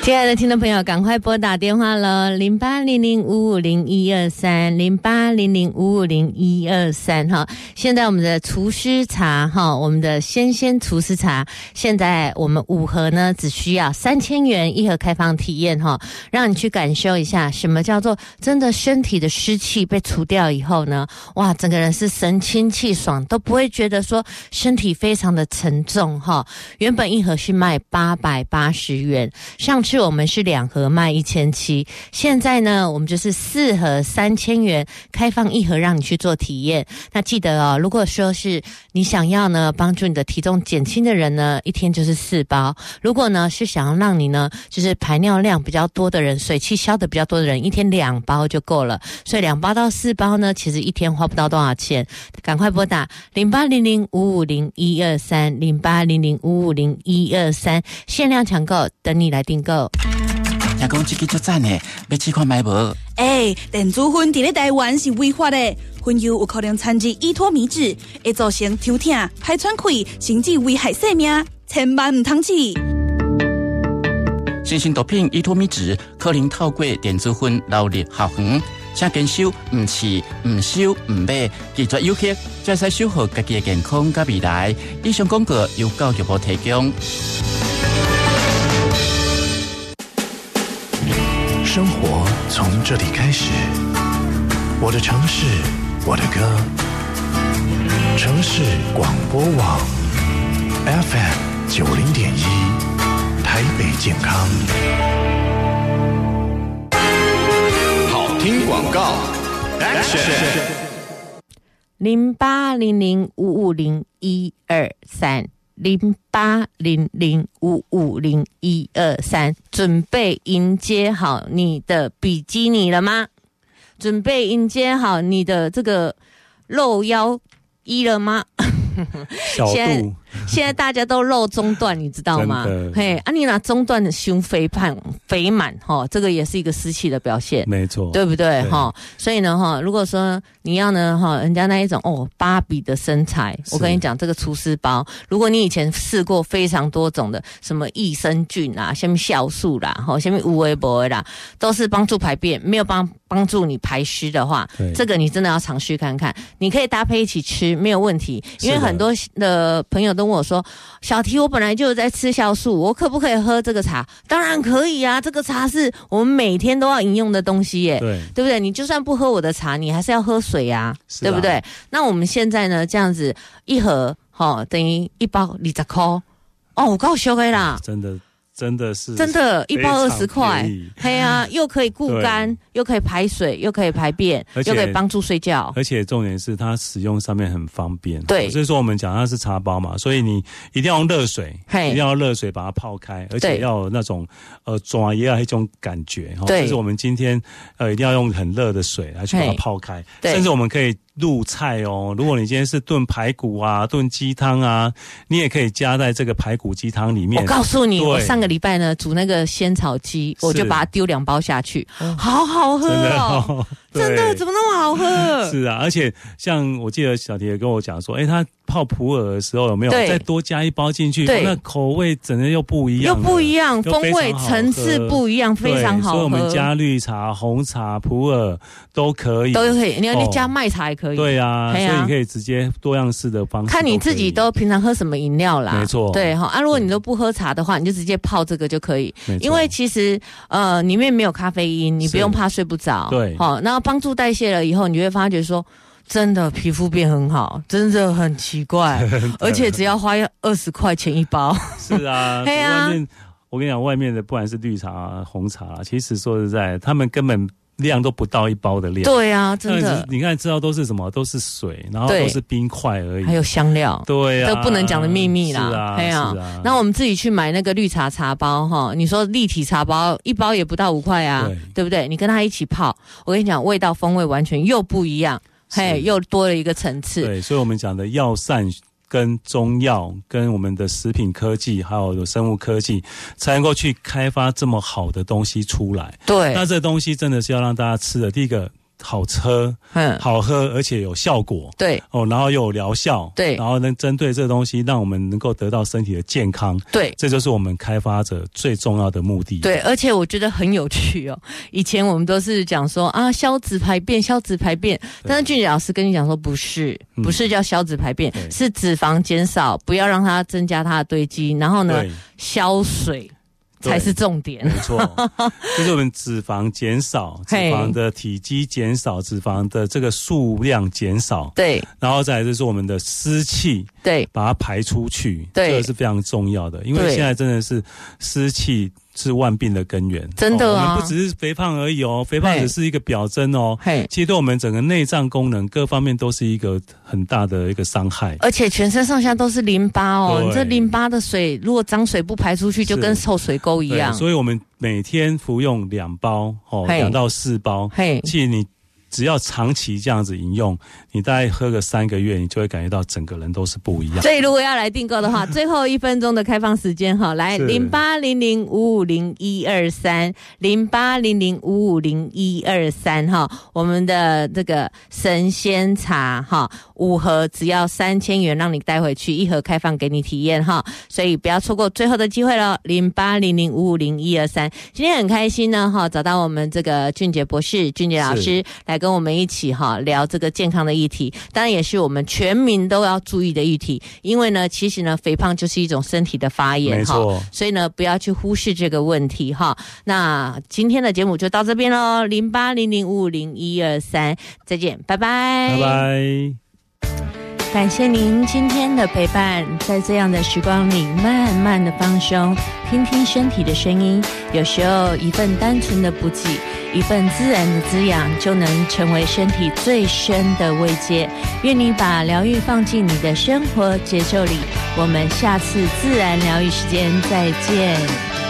亲爱的听众朋友，赶快拨打电话了，0800550123，0800550123哈。现在我们的厨师茶哈，我们的鲜厨师茶，现在我们5盒呢，只需要3000元1盒开放体验哈，让你去感受一下什么叫做真的身体的湿气被除掉以后呢，哇，整个人是神清气爽，都不会觉得说身体非常的沉重哈。原本1盒是卖880元，上次我们是2盒卖1700，现在呢我们就是4盒3000元，开放1盒让你去做体验。那记得哦，如果说是你想要呢帮助你的体重减轻的人呢，1天就是4包；如果呢是想要让你呢就是排尿量比较多的人，水气消的比较多的人，1天2包就够了。所以2包到4包呢，其实1天花不到多少钱。赶快拨打0800550123，0800550123，限量抢购，等你来订购。 听讲这个足赞的，要试看买无？ 电子烟伫咧台湾是违法的，烟油有可能掺入依托米脂，会造成抽痛、排喘气，甚至危害生命，千万唔通试。 新型毒品依托米脂可能透过电子烟流入校园，请坚守唔试、唔收、唔买，拒绝有客，才使守护家己的健康甲未来。以上广告由教育部提供。 生活从这里开始，我的城市，我的歌，城市广播网 FM90.1，台北健康。 好听广告 ，Action！ 0800550123，0800550123，准备迎接好你的比基尼了吗？准备迎接好你的这个露腰衣了吗？ 小度现在大家都露中段，你知道吗？嘿，你拿中段的胸肥胖肥满哈，这个也是一个湿气的表现， 没错， 对不对哈？所以呢哈，如果说你要呢哈，人家那一种芭比的身材，我跟你讲，这个厨师包，如果你以前试过非常多种的，什么益生菌啦、什么酵素啦、什么无微博啦，都是帮助排便，没有帮助你排湿的话，这个你真的要尝试看看。你可以搭配一起吃，没有问题。因为很多的朋友都问我说，小提我本来就有在吃酵素，我可不可以喝这个茶？当然可以啊，这个茶是我们每天都要饮用的东西耶，对不对？你就算不喝我的茶，你还是要喝水啊，对不对？那我们现在呢，这样子1盒等于1包20块我够俗的啦， 真的是 1包20块，嘿啊，又可以固肝，又可以排水，又可以排便，又可以帮助睡觉， 而且重点是它使用上面很方便。 对， 所以说我们讲它是茶包嘛，所以你一定要用热水，一定要热水把它泡开，而且要有那种抓也要一种感觉。对，就是我们今天一定要用很热的水来去把它泡开，甚至我们可以入菜哦。如果你今天是炖排骨啊、炖鸡汤啊，你也可以加在这个排骨鸡汤里面。 我告诉你，我上个礼拜呢煮那个仙草鸡，我就把它丢2包下去，好好喝哦，真的怎么那么好喝？ 是啊，而且像我记得小迪也跟我讲说，他泡普洱的时候有没有再多加1包进去？那口味整个又不一样， 风味层次不一样，非常好喝。 所以我们加绿茶、红茶、普洱都可以， 你要加麦茶也可以。 对啊，所以你可以直接多样式的方式， 看你自己都平常喝什么饮料啦。 没错， 对哈如果你都不喝茶的话，你就直接泡这个就可以。因为其实里面没有咖啡因，你不用怕睡不着。对，然后帮助代谢了以后，你就会发觉说，真的皮肤变很好，真的很奇怪，而且只要花20块钱1包。是啊，对啊。 我跟你讲，外面的不管是绿茶、红茶，其实说实在，他们根本量都不到1包的量。对啊，真的。你看，知道都是什么？都是水，然后都是冰块而已， 还有香料。对啊，这不能讲的秘密啦。是啊，那我们自己去买那个绿茶茶包哈，你说立体茶包1包也不到5块啊，对不对？你跟它一起泡，我跟你讲，味道风味完全又不一样，又多了一个层次。 对，所以我们讲的药膳跟中药跟我们的食品科技还有生物科技才能够去开发这么好的东西出来。对，那这东西真的是要让大家吃的，第一个好吃，好喝，而且有效果， 对然后又有疗效， 对， 然后能针对这东西，让我们能够得到身体的健康， 对， 这就是我们开发者最重要的目的。 对，而且我觉得很有趣哦。以前我们都是讲说啊，消脂排便，但是俊杰老师跟你讲说不是叫消脂排便，是脂肪减少，不要让它增加它的堆积，然后呢，消水。才是重点， 没错，就是我们脂肪减少，脂肪的体积减少，脂肪的这个数量减少， 对， 然后再来就是我们的湿气， 对， 把它排出去， 对， 这个是非常重要的，因为现在真的是湿气是万病的根源， 真的啊， 我们不只是肥胖而已肥胖只是一个表征其实对我们整个内脏功能各方面都是一个很大的一个伤害， 而且全身上下都是淋巴你这淋巴的水如果脏水不排出去，就跟臭水沟一样， 所以我们每天服用2包2到4包，其实你只要长期这样子饮用，你大概喝个3个月，你就会感觉到整个人都是不一样。 所以如果要来订购的话，最后1分钟的开放时间来08005501230800550123我们的这个神仙茶5盒只要3000元，让你带回去，1盒开放给你体验所以不要错过最后的机会了0800550123。今天很开心呢找到我们这个俊杰博士、俊杰老师来跟我们一起聊这个健康的议题，当然也是我们全民都要注意的议题，因为呢其实呢肥胖就是一种身体的发炎， 没错， 所以呢不要去忽视这个问题那今天的节目就到这边咯0800550123，再见，拜拜， 拜拜。 感谢您今天的陪伴，在这样的时光里慢慢的放松，听听身体的声音，有时候一份单纯的补给，一份自然的滋养，就能成为身体最深的慰藉。愿你把疗愈放进你的生活节奏里，我们下次自然疗愈时间再见。